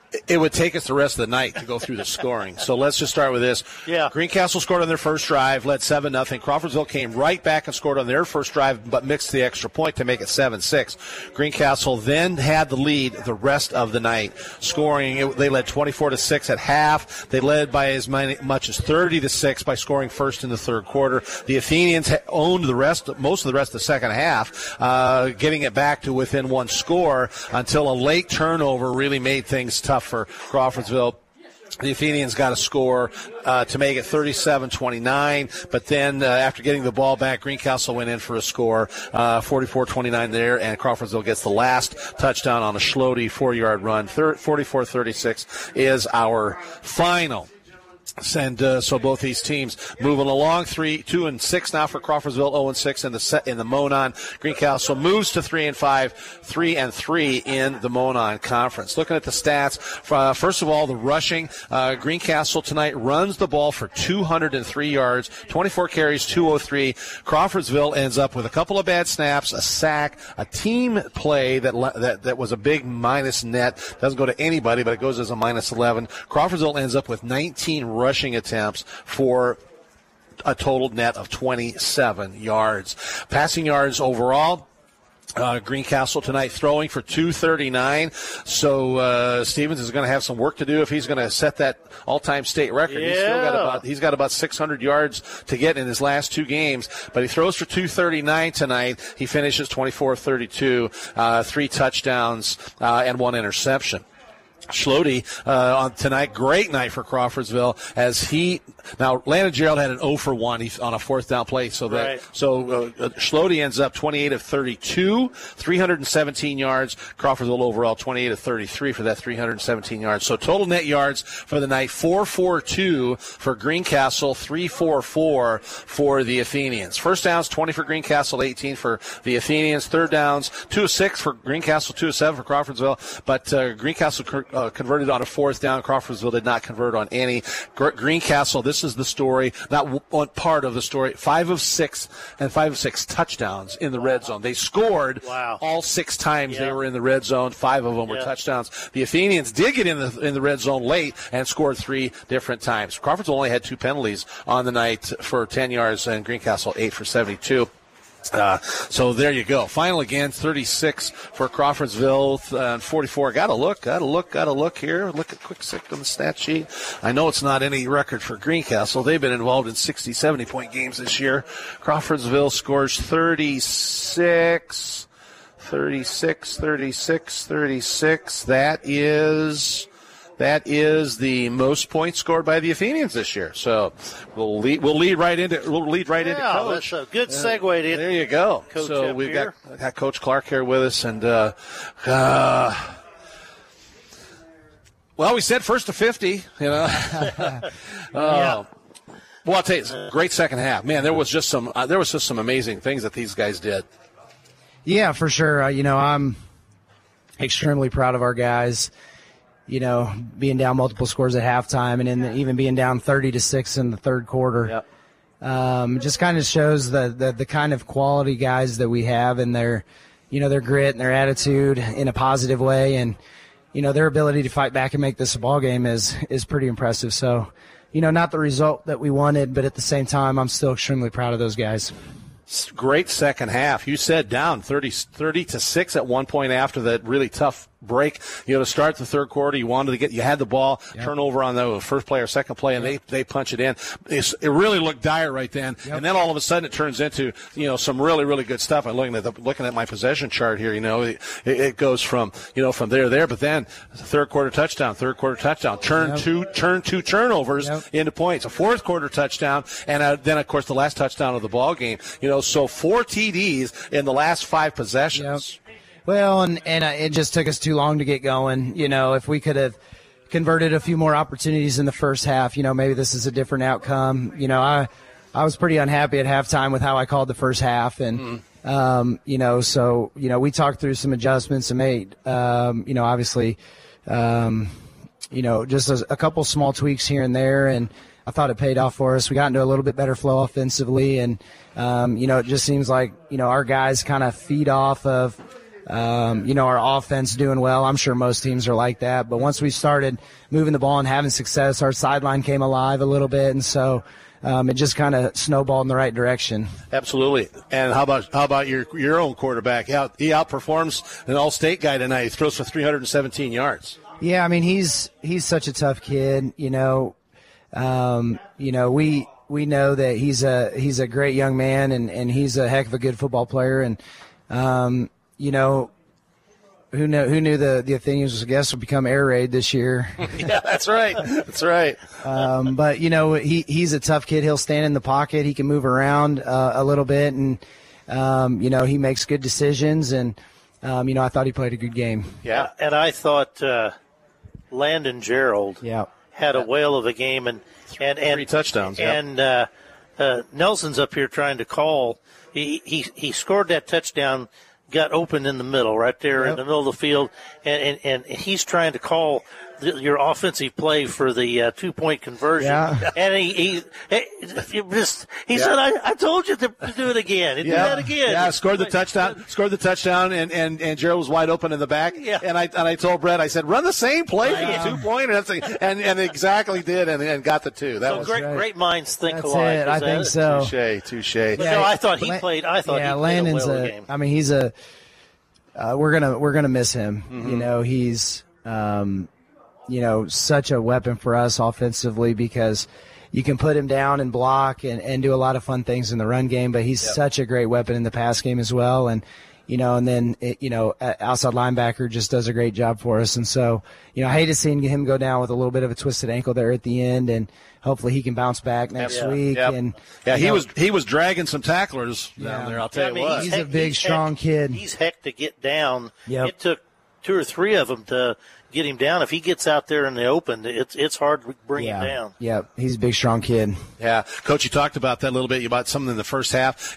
S2: it would take us the rest of the night to go through the scoring. So let's just start with this.
S1: Yeah.
S2: Greencastle scored on their first drive, led 7-0. Crawfordsville came right back and scored on their first drive, but mixed the extra point to make it 7-6. Greencastle then had the lead the rest of the night, scoring. They led 24-6 at half. They led by as much as 30-6 by scoring first in the third quarter. The Athenians owned most of the rest of the second half, getting it back to within one score until a late turnover really made things tough for Crawfordsville. The Athenians got a score to make it 37-29, but then after getting the ball back, Greencastle went in for a score, 44-29 there, and Crawfordsville gets the last touchdown on a Schlode 4-yard run. 44-36 is our final. And so both these teams moving along, 2-6 now for Crawfordsville, 0-6 in the Monon. Greencastle moves to 3-5, 3-3 in the Monon Conference. Looking at the stats, first of all, the rushing. Greencastle tonight runs the ball for 203 yards, 24 carries, 203. Crawfordsville ends up with a couple of bad snaps, a sack, a team play that was a big minus net. Doesn't go to anybody, but it goes as a minus 11. Crawfordsville ends up with 19 rushing attempts for a total net of 27 yards. Passing yards overall, Greencastle tonight throwing for 239. So Stevens is going to have some work to do if he's going to set that all-time state record.
S1: Yeah.
S2: He's got about 600 yards to get in his last two games, but he throws for 239 tonight. He finishes 24-32, 3 touchdowns and 1 interception. Schlode on tonight, great night for Crawfordsville now Landon Gerald had an 0 for 1 on a fourth down play, so Schlode ends up 28 of 32, 317 yards. Crawfordsville overall 28 of 33 for that 317 yards. So total net yards for the night 442 for Greencastle, 344 for the Athenians. First downs 20 for Greencastle, 18 for the Athenians. Third downs 2 of 6 for Greencastle, 2 of 7 for Crawfordsville, but Greencastle converted on a fourth down. Crawfordsville did not convert on any. Greencastle, this is the story, not one part of the story, 5 of 6 touchdowns in the red zone. They scored all 6 times they were in the red zone. 5 of them were touchdowns. The Athenians did get in the red zone late and scored 3 different times. Crawfordsville only had 2 penalties on the night for 10 yards, and Greencastle 8 for 72. So there you go. Final again, 36 for Crawfordsville, 44. Got to look here. Look at quick sick on the stat sheet. I know it's not any record for Greencastle. They've been involved in 60, 70-point games this year. Crawfordsville scores 36. That is the most points scored by the Athenians this year. So we'll lead right into Coach.
S1: That's a good segue.
S2: There you go.
S1: Coach
S2: so we've got Coach Clark here with us, and we said first to 50. Well, I'll tell you, it's a great second half. Man, there was just some amazing things that these guys did.
S11: Yeah, for sure. I'm extremely proud of our guys. Being down multiple scores at halftime and then even being down 30-6 in the third quarter. Yep. Just kind of shows the kind of quality guys that we have and their grit and their attitude in a positive way. And, their ability to fight back and make this a ball game is pretty impressive. So, not the result that we wanted, but at the same time, I'm still extremely proud of those guys.
S2: Great second half. You said down 30-6 at one point after that really tough break. To start the third quarter, you had the ball, turnover on the first play or second play, and they punch it in. It really looked dire right then, and then all of a sudden it turns into some really, really good stuff. I'm looking at my possession chart here. It goes from there, but then third quarter touchdown, turn two turnovers into points, a fourth quarter touchdown, and then of course the last touchdown of the ball game. So 4 TDs in the last 5 possessions.
S11: Yep. Well, and it just took us too long to get going. If we could have converted a few more opportunities in the first half, maybe this is a different outcome. I was pretty unhappy at halftime with how I called the first half, and so we talked through some adjustments and made obviously just a couple small tweaks here and there, and I thought it paid off for us. We got into a little bit better flow offensively, and it just seems like our guys kind of feed off of our offense doing well. I'm sure most teams are like that. But once we started moving the ball and having success, our sideline came alive a little bit. And so it just kind of snowballed in the right direction.
S2: Absolutely. And how about your own quarterback? He outperforms an all-state guy tonight. He throws for 317 yards.
S11: Yeah, I mean, he's such a tough kid. We know that he's a great young man, and he's a heck of a good football player. And who knew the Athenians, I guess, would become air raid this year.
S2: Yeah, that's right. That's right.
S11: But he's a tough kid. He'll stand in the pocket. He can move around a little bit, and he makes good decisions. And I thought he played a good game.
S1: Yeah, and I thought Landon Gerald had a whale of a game, and
S2: 3 touchdowns.
S1: And Nelson's up here trying to call. He scored that touchdown, got open in the middle, right there in the middle of the field, and he's trying to call your offensive play for the 2-point conversion.
S11: Yeah.
S1: And he said, I told you to do it again. Do that again.
S2: Yeah, scored the touchdown, and Gerald was wide open in the back. Yeah. And I told Brett, I said, run the same play for the 2-pointer. And exactly did, and got the 2. That was
S1: great minds think
S11: That's
S1: alike.
S11: It. I think so.
S2: Touche.
S1: But no, I thought he played. I thought he played a whale of a game.
S11: I mean, he's a. We're gonna miss him.
S2: Mm-hmm.
S11: He's such a weapon for us offensively because you can put him down and block and do a lot of fun things in the run game, but he's such a great weapon in the pass game as well. And, and then, outside linebacker just does a great job for us. And so, I hated seeing him go down with a little bit of a twisted ankle there at the end, and hopefully he can bounce back next week.
S2: Yep.
S11: And
S2: he was dragging some tacklers down there. I'll tell you what.
S11: He's a big, strong kid.
S1: He's heck to get down.
S11: Yep.
S1: It took 2 or 3 of them to get him down. If he gets out there in the open, it's hard to bring him down.
S11: Yeah, he's a big, strong kid.
S2: Yeah, Coach, you talked about that a little bit. You about something in the first half,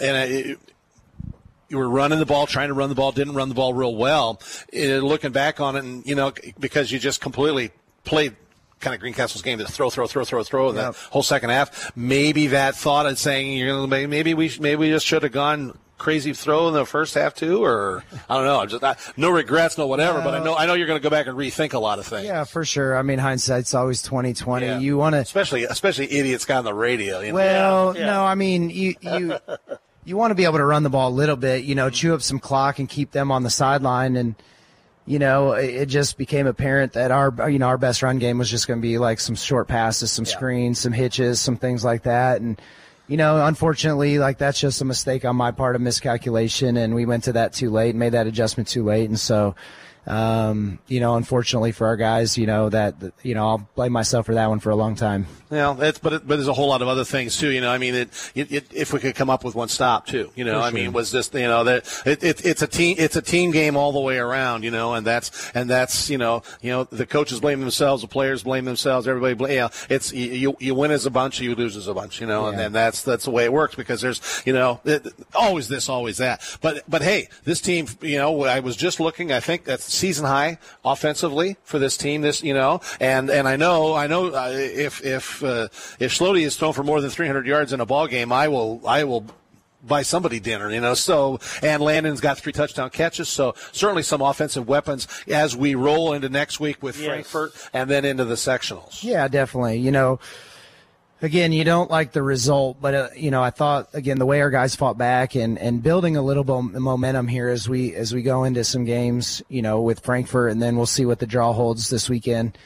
S2: you were running the ball, trying to run the ball, didn't run the ball real well. Looking back on it, and because you just completely played kind of Greencastle's game to throw in that whole second half. Maybe that thought of saying maybe we just should have gone crazy throw in the first half too, or I don't know. No regrets, no whatever. But I know you're going to go back and rethink a lot of things.
S11: Yeah, for sure. I mean, hindsight's always 20/20.
S2: Yeah.
S11: You want to,
S2: especially idiots got on the radio.
S11: No, I mean you want to be able to run the ball a little bit. Chew up some clock and keep them on the sideline. And it just became apparent that our best run game was just going to be like some short passes, some screens, some hitches, some things like that. And unfortunately, that's just a mistake on my part, a miscalculation, and we went to that too late and made that adjustment too late. And so, unfortunately for our guys, I'll blame myself for that one for a long time.
S2: But there's a whole lot of other things too. If we could come up with one stop too, was this, it's a team game all the way around, and that's the coaches blame themselves, the players blame themselves, everybody it's you win as a bunch, you lose as a bunch, and that's the way it works because there's, always this, always that. But hey, this team, I was just looking, I think that's season high offensively for this team, and I know if Schlody is thrown for more than 300 yards in a ball game, I will buy somebody dinner, So, and Landon's got 3 touchdown catches, so certainly some offensive weapons as we roll into next week with Frankfort and then into the sectionals.
S11: Yeah, definitely. Again, you don't like the result, but I thought again the way our guys fought back and building a little bit of momentum here as we go into some games, with Frankfort, and then we'll see what the draw holds this weekend.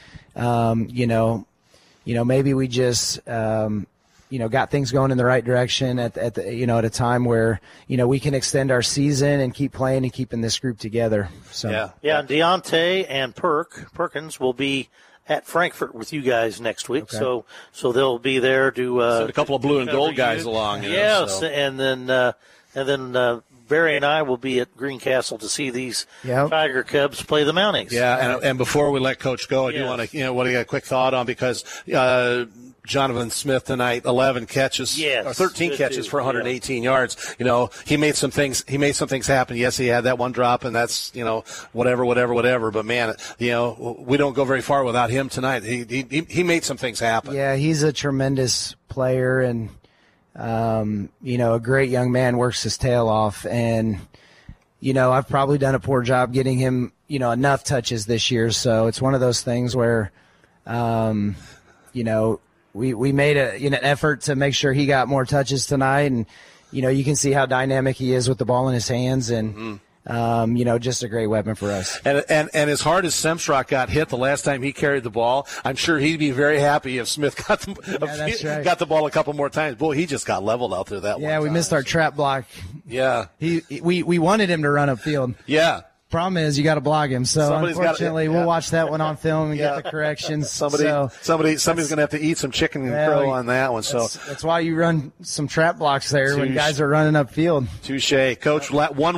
S11: Maybe we just got things going in the right direction at a time where we can extend our season and keep playing and keeping this group together. So
S1: and Deontay and Perkins will be at Frankfort with you guys next week, so they'll be there to
S2: a couple of blue and gold guys along.
S1: And then Barry and I will be at Greencastle to see these Tiger Cubs play the Mounties.
S2: Yeah, and before we let Coach go, I do want to get a quick thought on because Jonathan Smith tonight, 11 catches, or 13 catches for 118 yards. He made some things happen. Yes, he had that one drop, and that's whatever. But man, we don't go very far without him tonight. He made some things happen.
S11: Yeah, he's a tremendous player and a great young man, works his tail off, and I've probably done a poor job getting him, enough touches this year. So it's one of those things where, we made an effort to make sure he got more touches tonight. And, you can see how dynamic he is with the ball in his hands. And, just a great weapon for us.
S2: And as hard as Semsrock got hit the last time he carried the ball, I'm sure he'd be very happy if Smith got the ball a couple more times. Boy, he just got leveled out there that one.
S11: Yeah, we missed our trap block.
S2: Yeah.
S11: We wanted him to run upfield.
S2: Yeah.
S11: Problem is, you got to block him. So unfortunately, we'll watch that one on film and get the corrections.
S2: Somebody's going to have to eat some chicken and crow on that one. So
S11: that's why you run some trap blocks there when guys are running upfield.
S2: Touche, Coach. One